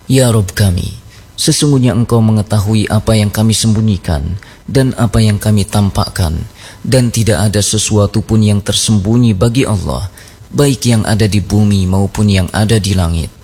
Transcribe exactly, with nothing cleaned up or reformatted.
Ya Rabb kami, sesungguhnya Engkau mengetahui apa yang kami sembunyikan dan apa yang kami tampakkan, dan tidak ada sesuatu pun yang tersembunyi bagi Allah, baik yang ada di bumi maupun yang ada di langit.